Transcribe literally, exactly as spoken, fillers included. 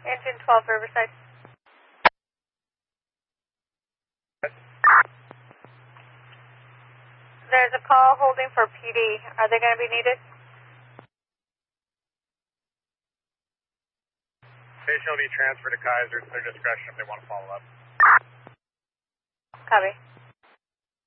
Engine twelve, Riverside. There's a call holding for P D. Are they going to be needed? Station will be transferred to Kaiser. It's their discretion if they want to follow up. Copy.